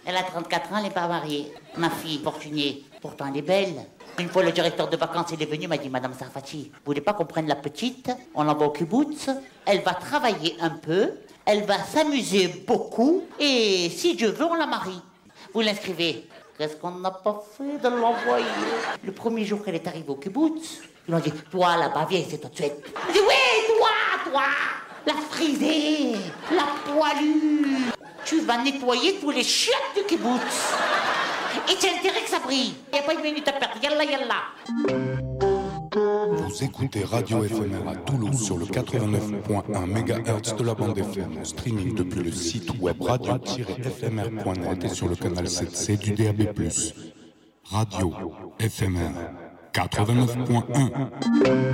Elle a 34 ans, elle n'est pas mariée. Ma fille, Fortuné, pourtant elle est belle. Une fois, le directeur de vacances, il est venu, m'a dit, Madame Sarfati, vous voulez pas qu'on prenne la petite? On l'envoie au kibbutz. Elle va travailler un peu, elle va s'amuser beaucoup, et si Dieu veut, on la marie. Vous l'inscrivez. Qu'est-ce qu'on n'a pas fait de l'envoyer? Le premier jour qu'elle est arrivée au kibbutz, ils m'ont dit, toi là-bas, viens ici tout de suite. Je dis, oui, toi, la frisée, la poilue. Tu vas nettoyer tous les chiottes du kibbutz. Et tu as intérêt que ça brille. Il n'y a pas une minute à perdre. Yallah, yallah. Vous écoutez Radio FMR à Toulouse sur le 89.1 MHz de la bande FM. Streaming depuis le site web radio-fmr.net et sur le canal 7C du DAB+. Radio FMR 89.1.